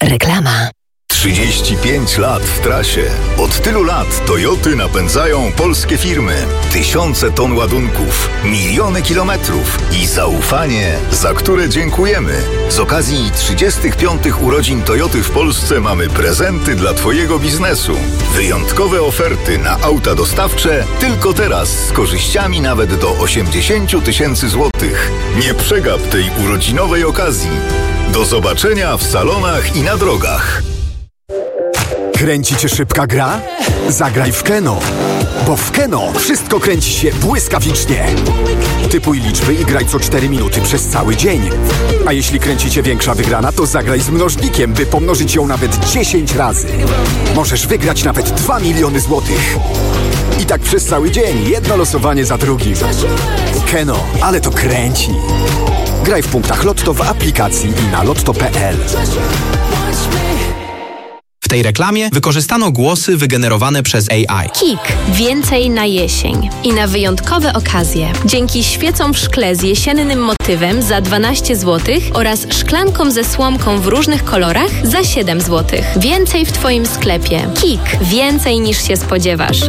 Reklama. 35 lat w trasie. Od tylu lat Toyoty napędzają polskie firmy. Tysiące ton ładunków, miliony kilometrów i zaufanie, za które dziękujemy. Z okazji 35 urodzin Toyoty w Polsce mamy prezenty dla Twojego biznesu. Wyjątkowe oferty na auta dostawcze tylko teraz z korzyściami nawet do 80 000 złotych. Nie przegap tej urodzinowej okazji. Do zobaczenia w salonach i na drogach. Kręci cię szybka gra? Zagraj w Keno. Bo w Keno wszystko kręci się błyskawicznie. Typuj liczby i graj co 4 minuty przez cały dzień. A jeśli kręci cię większa wygrana, to zagraj z mnożnikiem, by pomnożyć ją nawet 10 razy. Możesz wygrać nawet 2 miliony złotych. I tak przez cały dzień, jedno losowanie za drugim. Keno, ale to kręci. Graj w punktach Lotto w aplikacji i na lotto.pl. W tej reklamie wykorzystano głosy wygenerowane przez AI. KIK. Więcej na jesień. I na wyjątkowe okazje. Dzięki świecom w szkle z jesiennym motywem za 12 zł oraz szklankom ze słomką w różnych kolorach za 7 zł. Więcej w Twoim sklepie. KIK. Więcej niż się spodziewasz.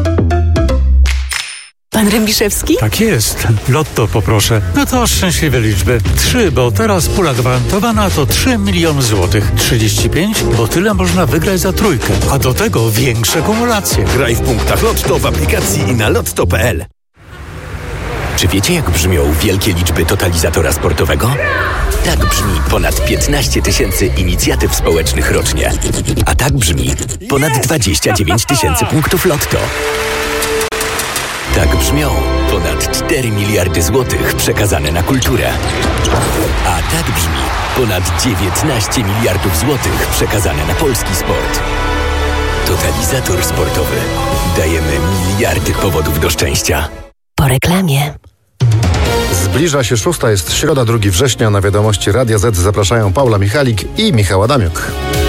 Pan Rębiszewski? Tak jest. Lotto poproszę. No to szczęśliwe liczby. 3, bo teraz pula gwarantowana to 3 miliony złotych. 35, bo tyle można wygrać za trójkę. A do tego większe kumulacje. Graj w punktach Lotto w aplikacji i na lotto.pl. Czy wiecie, jak brzmią wielkie liczby totalizatora sportowego? Tak brzmi ponad 15 000 inicjatyw społecznych rocznie. A tak brzmi ponad 29 000 punktów Lotto. Tak brzmią ponad 4 miliardy złotych przekazane na kulturę. A tak brzmi ponad 19 miliardów złotych przekazane na polski sport. Totalizator sportowy. Dajemy miliardy powodów do szczęścia. Po reklamie. Zbliża się 6, jest środa, 2 września. Na wiadomości Radia Z zapraszają Paula Michalik i Michał Adamiuk.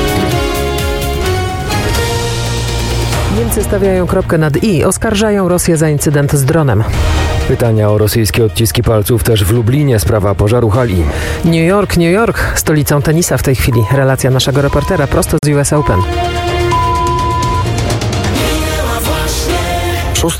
Niemcy stawiają kropkę nad i, oskarżają Rosję za incydent z dronem. Pytania o rosyjskie odciski palców też w Lublinie, sprawa pożaru hali. New York, stolicą tenisa w tej chwili. Relacja naszego reportera prosto z US Open. 6.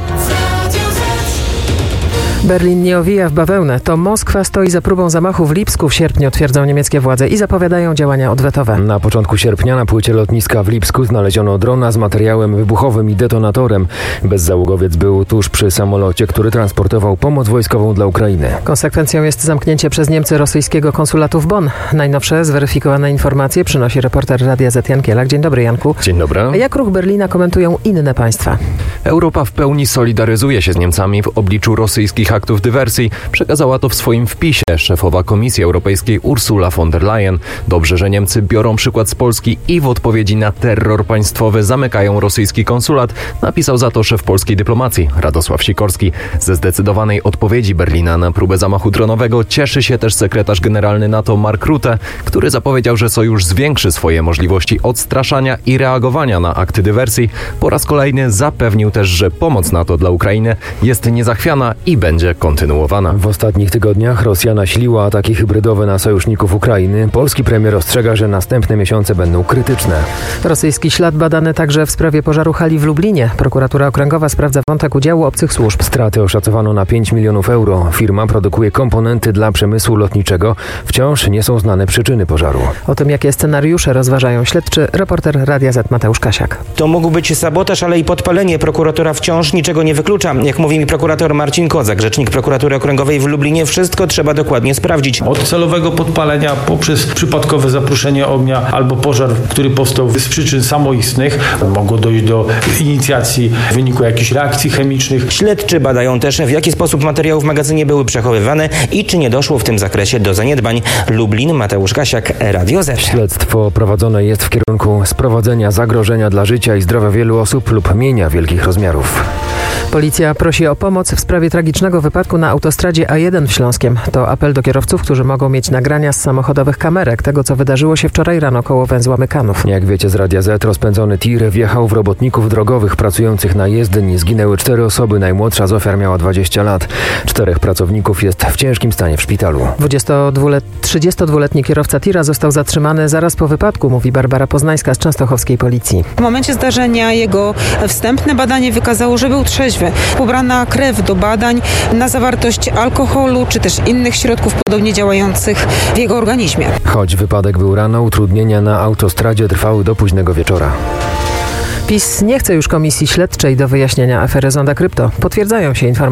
Berlin nie owija w bawełnę. To Moskwa stoi za próbą zamachu w Lipsku w sierpniu, twierdzą niemieckie władze i zapowiadają działania odwetowe. Na początku sierpnia na płycie lotniska w Lipsku znaleziono drona z materiałem wybuchowym i detonatorem. Bezzałogowiec był tuż przy samolocie, który transportował pomoc wojskową dla Ukrainy. Konsekwencją jest zamknięcie przez Niemcy rosyjskiego konsulatu w Bonn. Najnowsze zweryfikowane informacje przynosi reporter Radia Z Jan Kielak. Dzień dobry, Janku. Dzień dobry. A jak ruch Berlina komentują inne państwa? Europa w pełni solidaryzuje się z Niemcami w obliczu rosyjskich aktów dywersji. Przekazała to w swoim wpisie szefowa Komisji Europejskiej Ursula von der Leyen. Dobrze, że Niemcy biorą przykład z Polski i w odpowiedzi na terror państwowy zamykają rosyjski konsulat, napisał za to szef polskiej dyplomacji Radosław Sikorski. Ze zdecydowanej odpowiedzi Berlina na próbę zamachu dronowego cieszy się też sekretarz generalny NATO Mark Rutte, który zapowiedział, że sojusz zwiększy swoje możliwości odstraszania i reagowania na akty dywersji. Po raz kolejny zapewnił też, że pomoc NATO dla Ukrainy jest niezachwiana i będzie kontynuowana. W ostatnich tygodniach Rosja nasiliła ataki hybrydowe na sojuszników Ukrainy. Polski premier ostrzega, że następne miesiące będą krytyczne. Rosyjski ślad badany także w sprawie pożaru hali w Lublinie. Prokuratura Okręgowa sprawdza wątek udziału obcych służb. Straty oszacowano na 5 milionów euro. Firma produkuje komponenty dla przemysłu lotniczego. Wciąż nie są znane przyczyny pożaru. O tym, jakie scenariusze rozważają śledczy, reporter Radia Z Mateusz Kasiak. To mógł być sabotaż, ale i podpalenie. Prokuratura wciąż niczego nie wyklucza. Jak mówi mi prokurator Marcin Kozak, rzecznik prokuratury okręgowej w Lublinie, wszystko trzeba dokładnie sprawdzić. Od celowego podpalenia poprzez przypadkowe zapruszenie ognia albo pożar, który powstał z przyczyn samoistnych. Mogło dojść do inicjacji w wyniku jakichś reakcji chemicznych. Śledczy badają też, w jaki sposób materiały w magazynie były przechowywane i czy nie doszło w tym zakresie do zaniedbań. Lublin, Mateusz Kasiak, Radio Z. Śledztwo prowadzone jest w kierunku sprowadzenia zagrożenia dla życia i zdrowia wielu osób lub mienia wielkich rozmiarów. Policja prosi o pomoc w sprawie tragicznego wypadku na autostradzie A1 w Śląskiem. To apel do kierowców, którzy mogą mieć nagrania z samochodowych kamerek tego, co wydarzyło się wczoraj rano koło węzła Mykanów. Jak wiecie z Radia Z, rozpędzony tir wjechał w robotników drogowych pracujących na jezdni. Zginęły 4 osoby, najmłodsza z ofiar miała 20 lat. 4 pracowników jest w ciężkim stanie w szpitalu. 32-letni kierowca tira został zatrzymany zaraz po wypadku, mówi Barbara Poznańska z częstochowskiej policji. W momencie zdarzenia jego wstępne badanie wykazało, że był trzeźwy. Pobrana krew do badań na zawartość alkoholu czy też innych środków podobnie działających w jego organizmie. Choć wypadek był rano, utrudnienia na autostradzie trwały do późnego wieczora. PiS nie chce już komisji śledczej do wyjaśnienia afery Zonda Krypto. Potwierdzają się informacje